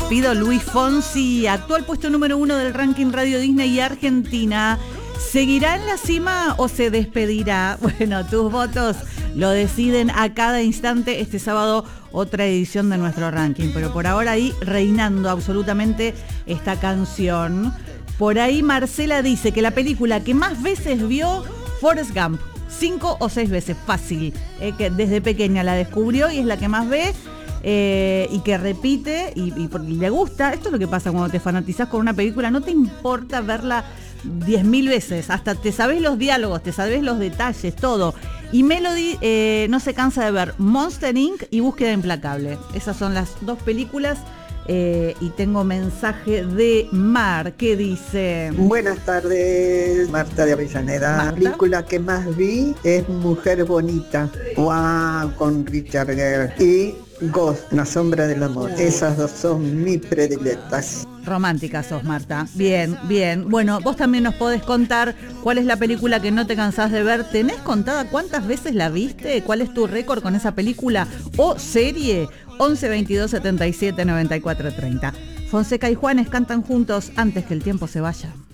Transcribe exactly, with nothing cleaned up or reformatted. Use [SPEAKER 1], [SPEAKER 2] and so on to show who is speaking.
[SPEAKER 1] despido. Luis Fonsi, actual puesto número uno del ranking Radio Disney y Argentina. ¿Seguirá en la cima o se despedirá? Bueno, tus votos lo deciden a cada instante. Este sábado otra edición de nuestro ranking, pero por ahora ahí reinando absolutamente esta canción. Por ahí Marcela dice que la película que más veces vio, Forrest Gump, cinco o seis veces, fácil, eh, que desde pequeña la descubrió y es la que más ve. Eh, y que repite y, y porque le gusta. Esto es lo que pasa cuando te fanatizás con una película, no te importa verla diez mil veces, hasta te sabés los diálogos, te sabés los detalles, todo. Y Melody eh, no se cansa de ver Monster incorporated y Búsqueda Implacable. Esas son las dos películas. Eh, y tengo mensaje de Mar, que dice:
[SPEAKER 2] buenas tardes, Marta de Avellaneda. La película que más vi es Mujer Bonita, wow, con Richard Gere, y Ghost, La Sombra del Amor. Esas dos son mis predilectas.
[SPEAKER 1] Romántica sos, Marta. Bien, bien. Bueno, vos también nos podés contar cuál es la película que no te cansás de ver. ¿Tenés contada cuántas veces la viste? ¿Cuál es tu récord con esa película o serie? once veintidós setenta y siete noventa y cuatro treinta. Fonseca y Juanes cantan juntos Antes que el tiempo se vaya.